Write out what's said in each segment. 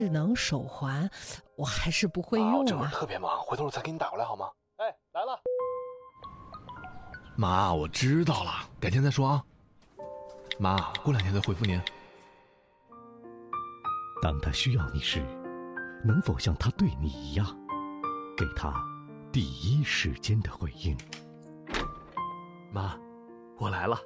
智能手环我还是不会用这会儿特别忙，回头我再给你打过来好吗？哎，来了。 妈，我知道了，改天再说啊。妈，过2天再回复您。 当他需要你时，能否像他对你一样，给他第一时间的回应？ 妈，我来了。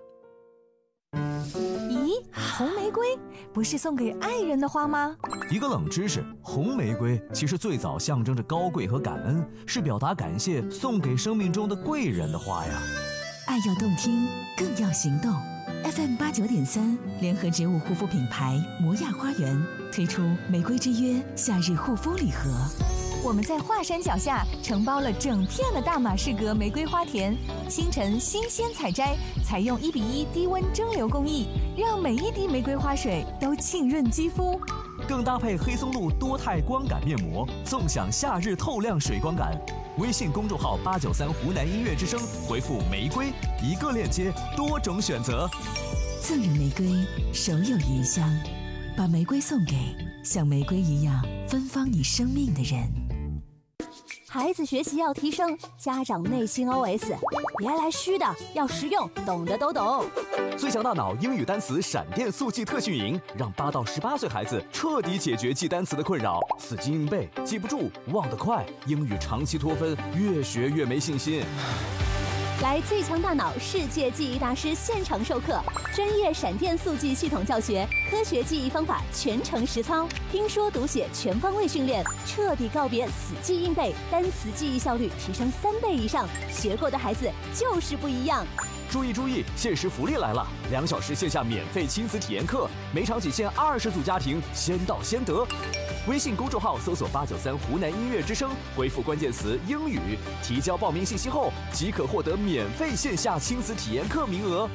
咦，红玫瑰不是送给爱人的花吗？ 一个冷知识，红玫瑰其实最早象征着高贵和感恩，是表达感谢送给生命中的贵人的花呀。 爱要动听，更要行动。FM89.3联合植物护肤品牌摩亚花园推出玫瑰之约夏日护肤礼盒。 我们在华山脚下承包了整片的大马士革玫瑰花田，清晨新鲜采摘，采用1:1低温蒸馏工艺，让每一滴玫瑰花水都浸润肌肤。 更搭配黑松露多肽光感面膜，纵享夏日透亮水光感。微信公众号893湖南音乐之声，回复玫瑰，一个链接，多种选择。 赠人玫瑰，手有余香，把玫瑰送给像玫瑰一样芬芳你生命的人。 孩子学习要提升，家长内心 OS： 别来虚的，要实用，懂的都懂。 最强大脑英语单词闪电速记特训营，让8到18岁孩子彻底解决记单词的困扰，死记硬背，记不住，忘得快，英语长期脱分，越学越没信心。 来最强大脑世界记忆大师现场授课，专业闪电速记系统教学，科学记忆方法全程实操，听说读写全方位训练，彻底告别死记硬背，单词记忆效率提升3倍以上，学过的孩子就是不一样。 注意注意，限时福利来了！2小时线下免费亲子体验课，每场仅限20组家庭，先到先得。微信公众号搜索893湖南音乐之声，回复关键词英语，提交报名信息后即可获得免费线下亲子体验课名额。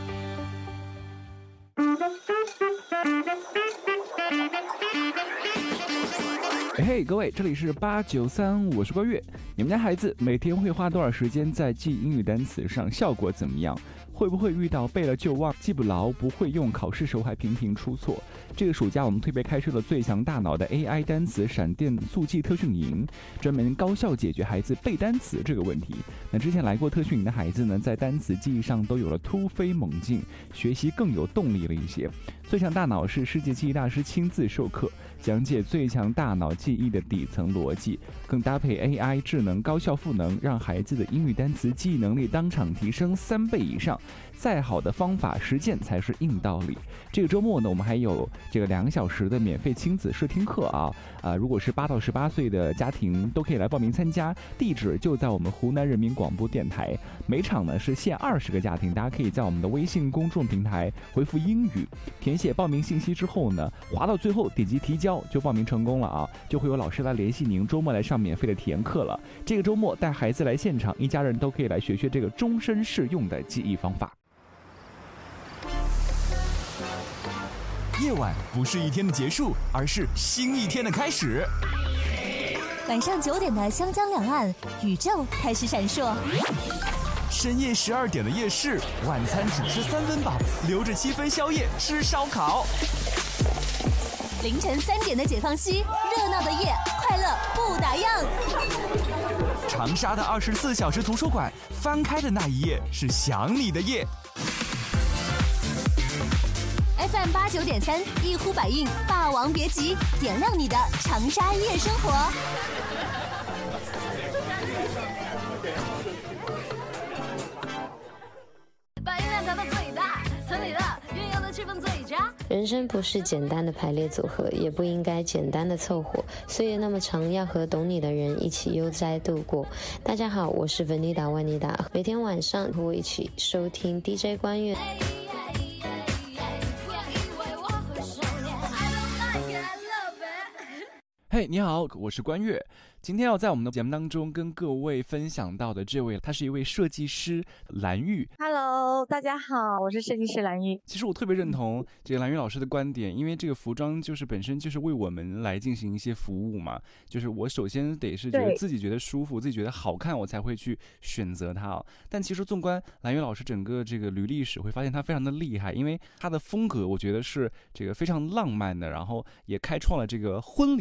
嘿，各位，这里是893，我是关月。你们家孩子每天会花多少时间在记英语单词上？效果怎么样？会不会遇到背了就忘、记不牢、不会用，考试时候还频频出错？这个暑假我们特别开设了最强大脑的 AI 单词闪电速记特训营，专门高效解决孩子背单词这个问题。那之前来过特训营的孩子呢，在单词记忆上都有了突飞猛进，学习更有动力了一些。最强大脑是世界记忆大师亲自授课，讲解最强大脑记忆的底层逻辑，更搭配 AI 智能高效赋能，让孩子的英语单词记忆能力当场提升3倍以上。再好的方法，实践才是硬道理。这个周末呢，我们还有这个2小时的免费亲子试听课如果是8到18岁的家庭都可以来报名参加，地址就在我们湖南人民广播电台。每场呢是限20个家庭，大家可以在我们的微信公众平台回复英语，填写报名信息之后呢，滑到最后点击提交就报名成功了就会有老师来联系您，周末来上免费的体验课了。这个周末带孩子来现场，一家人都可以来学这个终身适用的记忆方法。 夜晚不是一天的结束，而是新一天的开始。 晚上9点的湘江两岸，宇宙开始闪烁。 深夜12点的夜市，晚餐只吃3分饱，留着7分宵夜吃烧烤。 凌晨3点的解放西，热闹的夜，快乐不打烊。 长沙的24小时图书馆，翻开的那一页是想你的夜。 FM 89.3，一呼百应，霸王别姬，点亮你的长沙夜生活。 把音量调到最大，村里的运用的气氛最佳。 人生不是简单的排列组合，也不应该简单的凑合，岁月那么长，要和懂你的人一起悠哉度过。大家好，我是文妮达万妮达，每天晚上和我一起收听 DJ 关月。 嘿，你好，我是关悦。今天要在我们的节目当中跟各位分享到的这位，他是一位设计师蓝玉。 Hello， 大家好，我是设计师蓝玉。 其实我特别认同这个蓝玉老师的观点，因为这个服装就是本身就是为我们来进行一些服务嘛。就是我首先得是觉得自己觉得舒服，自己觉得好看，我才会去选择它哦。但其实纵观蓝玉老师整个这个履历史，会发现他非常的厉害，因为他的风格我觉得是这个非常浪漫的，然后也开创了这个婚礼